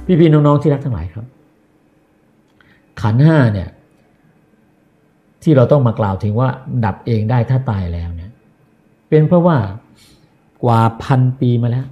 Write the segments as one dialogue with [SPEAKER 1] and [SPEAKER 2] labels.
[SPEAKER 1] พี่ๆน้องๆที่รักทั้งหลายครับขันธ์ห้าเนี่ยที่เราต้องมากล่าวถึงว่าดับเองได้ถ้าตายแล้วเนี่ยเป็นเพราะว่ากว่าพันปีมาแล้ว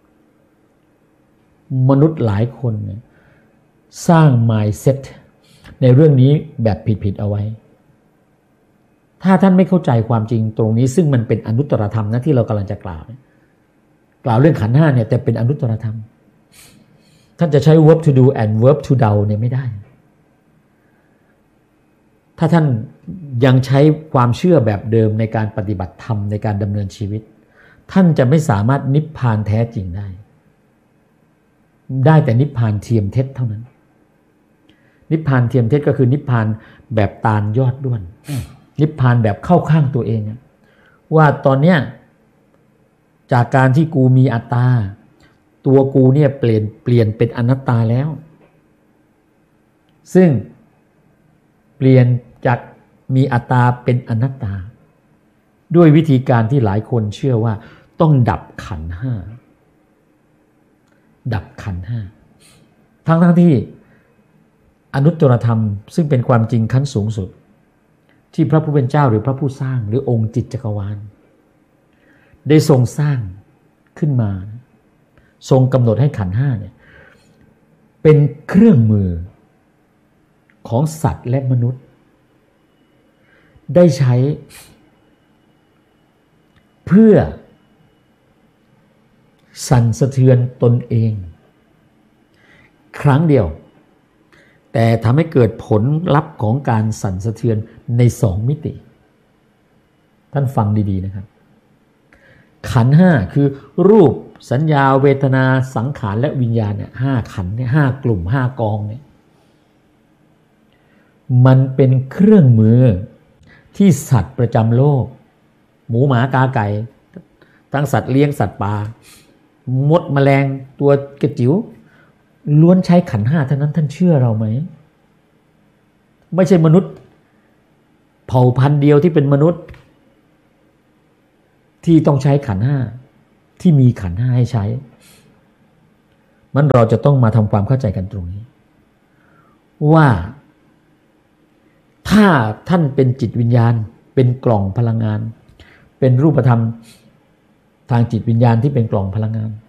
[SPEAKER 1] มนุษย์หลายคนเนี่ยสร้าง mindset ในเรื่องนี้แบบผิดๆเอาไว้ถ้าท่านไม่เข้าใจความจริงตรงนี้ซึ่งมันเป็นอนุตตรธรรมนะที่เรากำลังจะกล่าวเรื่องขันธ์ห้าเนี่ยแต่เป็นอนุตตรธรรมท่านจะใช้ verb to do and verb to do เนี่ยไม่ได้ถ้าท่านยังใช้ความเชื่อแบบเดิมในการปฏิบัติธรรมในการดำเนินชีวิตท่านจะไม่สามารถนิพพานแท้จริงได้แต่นิพพานเทียมเท็จเท่านั้นนิพพานเทียมเท็จก็คือนิพพานแบบตาลยอดด้วนนิพพานแบบเข้าข้างตัวเองว่าตอนเนี้ยจากการที่กูมีอัตตาตัวกูเนี่ยเปลี่ยนเป็นอนัตตาแล้วซึ่งเปลี่ยนจากมีอัตตาเป็นอนัตตาด้วยวิธีการที่หลายคนเชื่อว่าต้องดับขันธ์ห้าดับขันธ์ห้าทั้งที่อนุตตรธรรมซึ่งเป็นความจริงขั้นสูงสุดที่พระผู้เป็นเจ้าหรือพระผู้สร้างหรือองค์จิตจักรวาลได้ทรงสร้างขึ้นมาทรงกำหนดให้ขันธ์ห้าเนี่ยเป็นเครื่องมือของสัตว์และมนุษย์ได้ใช้เพื่อสั่นสะเทือนตนเองครั้งเดียวแต่ทำให้เกิดผลลัพธ์ของการสั่นสะเทือนในสองมิติท่านฟังดีๆนะครับขันธ์ห้าคือรูปสัญญาเวทนาสังขารและวิญญาณเนี่ยห้าขันธ์เนี่ยห้ากลุ่มห้ากองเนี่ยมันเป็นเครื่องมือที่สัตว์ประจำโลกหมูหมากาไก่ทั้งสัตว์เลี้ยงสัตว์ป่ามดแมลงตัวกระจิ๋วล้วนใช้ขันธ์ห้าเท่านั้นท่านเชื่อเราไหมไม่ใช่มนุษย์เผ่าพันธุ์เดียวที่เป็นมนุษย์ที่ต้องใช้ขันธ์ห้าที่มีขันธ์ห้าให้ใช้มันเราจะต้องมาทำความเข้าใจกันตรงนี้ว่าถ้าท่านเป็นจิตวิญญาณเป็นกล่องพลังงานเป็นรูปธรรมทางจิตวิญญาณที่เป็นกล่องพลังงาน